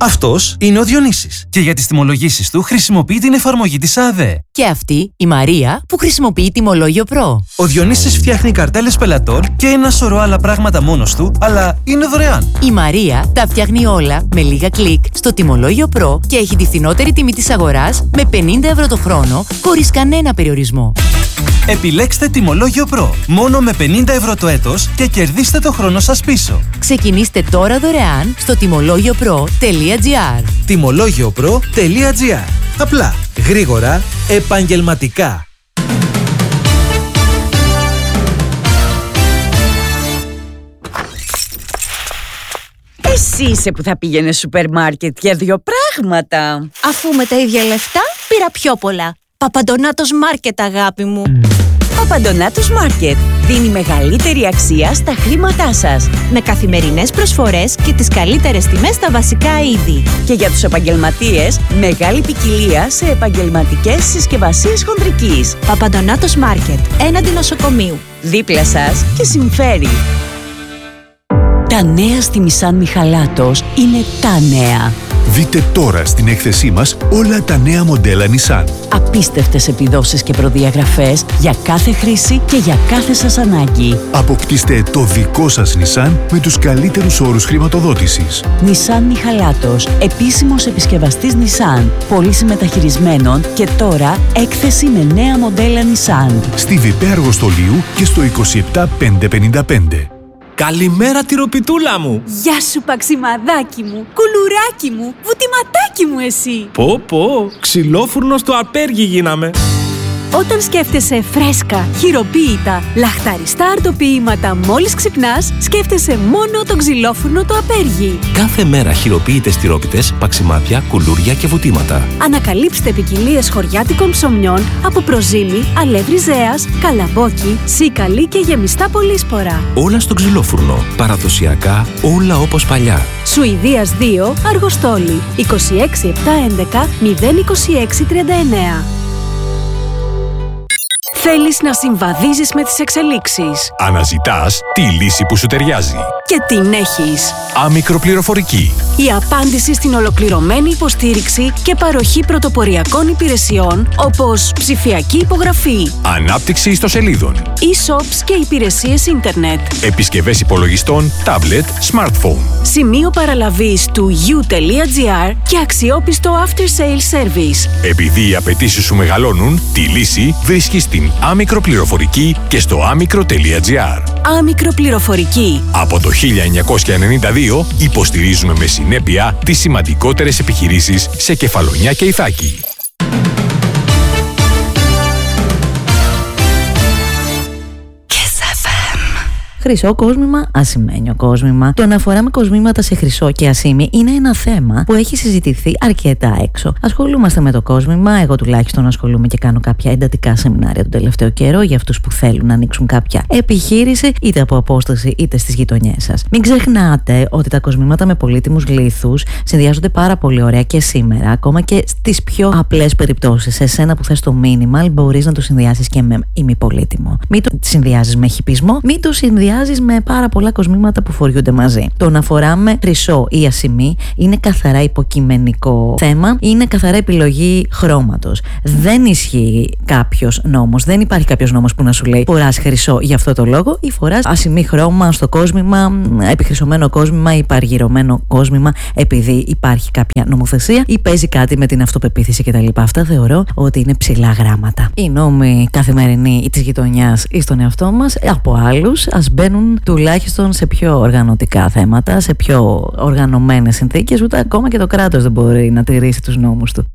Αυτός είναι ο Διονύσης και για τις τιμολογήσεις του χρησιμοποιεί την εφαρμογή της ΑΔΕ. Και αυτή η Μαρία που χρησιμοποιεί τιμολόγιο Pro. Ο Διονύσης φτιάχνει καρτέλες πελατών και ένα σωρό άλλα πράγματα μόνος του, αλλά είναι δωρεάν. Η Μαρία τα φτιάχνει όλα με λίγα κλικ στο τιμολόγιο Pro και έχει τη φθηνότερη τιμή της αγοράς με 50 ευρώ το χρόνο, χωρίς κανένα περιορισμό. Επιλέξτε τιμολόγιο Pro μόνο με 50 ευρώ το έτος και κερδίστε το χρόνο σας πίσω. Ξεκινήστε τώρα δωρεάν στο τιμολογιοπro.gr. Τιμολογιοπro.gr. Απλά, γρήγορα, επαγγελματικά. Εσύ είσαι που θα πήγαινε σούπερ μάρκετ για δύο πράγματα. Αφού με τα ίδια λεφτά πήρα πιο πολλά. Παπαντονάτος Μάρκετ, αγάπη μου. Παπαντονάτος Μάρκετ δίνει μεγαλύτερη αξία στα χρήματά σας. Με καθημερινές προσφορές και τις καλύτερες τιμές στα βασικά είδη. Και για τους επαγγελματίες, μεγάλη ποικιλία σε επαγγελματικές συσκευασίες χοντρικής. Παπαντονάτος Μάρκετ, έναντι νοσοκομείου. Δίπλα σας και συμφέρει. Τα νέα στη Nissan Μιχαλάτος είναι τα νέα. Δείτε τώρα στην έκθεσή μας όλα τα νέα μοντέλα Nissan. Απίστευτες επιδόσεις και προδιαγραφές για κάθε χρήση και για κάθε σας ανάγκη. Αποκτήστε το δικό σας Nissan με τους καλύτερους όρους χρηματοδότησης. Nissan Μιχαλάτος, επίσημος επισκευαστής Nissan, πώληση μεταχειρισμένων και τώρα έκθεση με νέα μοντέλα Nissan. Στη Βιπέ Αργοστολίου και στο 27555. Καλημέρα τυροπιτούλα μου! Γεια σου παξιμαδάκι μου, κουλουράκι μου, βουτυματάκι μου εσύ! Πω, ξυλόφουρνο στο απέργι γίναμε! Όταν σκέφτεσαι φρέσκα, χειροποίητα, λαχταριστά αρτοποίηματα μόλις ξυπνάς, σκέφτεσαι μόνο το ξυλόφουρνο το απέργι. Κάθε μέρα χειροποίητες τυρόπιτες, παξιμάδια, κουλούρια και βουτύματα. Ανακαλύψτε ποικιλίες χωριάτικων ψωμιών από προζύμι, αλεύρι ζέας, καλαμπόκι, σίκαλη και γεμιστά πολύσπορα. Όλα στο ξυλόφουρνο. Παραδοσιακά, όλα όπως παλιά. Σουηδίας 2, Αργοστόλη, 26711 02639. Θέλεις να συμβαδίζεις με τις εξελίξεις. Αναζητάς τη λύση που σου ταιριάζει. Και την έχεις. Αμικροπληροφορική. Η απάντηση στην ολοκληρωμένη υποστήριξη και παροχή πρωτοποριακών υπηρεσιών όπως ψηφιακή υπογραφή, Ανάπτυξη ιστοσελίδων, e-shops και υπηρεσίες ίντερνετ, επισκευές υπολογιστών, τάμπλετ, smartphone. σημείο παραλαβής του u.gr και αξιόπιστο after sale service. Επειδή οι απαιτήσεις σου μεγαλώνουν, τη λύση βρίσκεις στην Αμικροπληροφορική και στο amicro.gr. Αμικροπληροφορική. Από το 1992 υποστηρίζουμε με συνέπεια τις σημαντικότερες επιχειρήσεις σε Κεφαλονιά και Ιθάκη. Χρυσό κόσμημα, ασημένιο κόσμημα. Το να φοράμε κοσμήματα σε χρυσό και ασήμι είναι ένα θέμα που έχει συζητηθεί αρκετά έξω. Ασχολούμαστε με το κόσμημα, εγώ τουλάχιστον ασχολούμαι και κάνω κάποια εντατικά σεμινάρια τον τελευταίο καιρό για αυτούς που θέλουν να ανοίξουν κάποια επιχείρηση, είτε από απόσταση είτε στις γειτονιές σας. Μην ξεχνάτε ότι τα κοσμήματα με πολύτιμους λίθους συνδυάζονται πάρα πολύ ωραία και σήμερα, ακόμα και στις πιο απλές περιπτώσεις. Σε σένα που θες το minimal, μπορείς να το συνδυάσεις και με ημιπολίτιμο. Μην το συνδυάζεις με χιπισμό, μην το συνδυάζεις με πάρα πολλά κοσμήματα που φοριούνται μαζί. Το να φοράμε χρυσό ή ασημί είναι καθαρά υποκειμενικό θέμα, είναι καθαρά επιλογή χρώματος. Δεν ισχύει κάποιος νόμος, δεν υπάρχει κάποιος νόμος που να σου λέει φοράς χρυσό για αυτό το λόγο ή φοράς ασημί χρώμα στο κόσμημα, επιχρυσωμένο κόσμημα ή παργυρωμένο κόσμημα επειδή υπάρχει κάποια νομοθεσία ή παίζει κάτι με την αυτοπεποίθηση κτλ. Αυτά θεωρώ ότι είναι ψηλά γράμματα. Οι νόμοι καθημερινοί ή της γειτονιάς ή στον εαυτό μας από άλλους ας μπαίνουν τουλάχιστον σε πιο οργανωτικά θέματα, σε πιο οργανωμένες συνθήκες, ούτε ακόμα και το κράτος δεν μπορεί να τηρήσει τους νόμους του.